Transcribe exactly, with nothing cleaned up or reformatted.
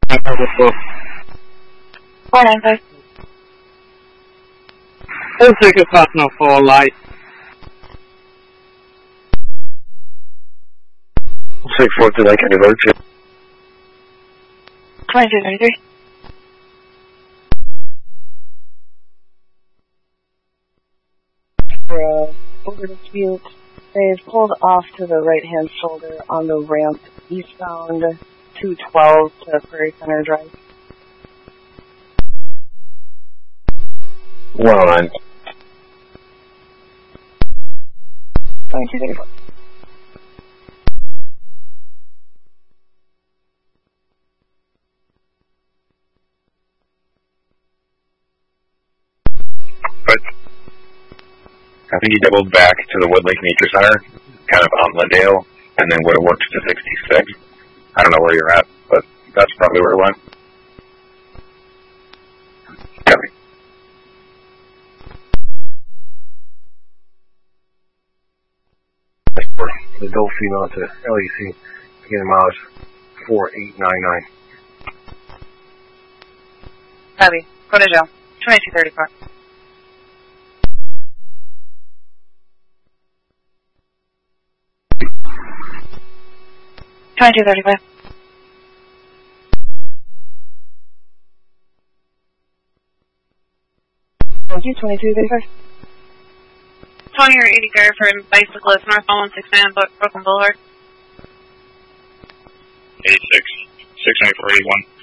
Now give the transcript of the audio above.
four nine five. I'll take a Cosmo four light. six four two, I can divert you. twenty-two thirty-three. Uh, over dispute. They've pulled off to the right-hand shoulder on the ramp eastbound two twelve to Prairie Center Drive. one oh nine. twenty-two thirty-four. But I think he doubled back to the Woodlake Nature Center, kind of on Lindale, and then would have worked to sixty-six. I don't know where you're at, but that's probably where it went. Copy. The Dolphin onto L E C, beginning mileage four eight nine nine. Copy. Go to jail. twenty-two thirty-four. twenty-two thirty-five. Thank you, twenty-two thirty-five. Tony or eighty car for bicyclist northbound one six nine Brooklyn Boulevard. eighty-six, six ninety-four eighty-one.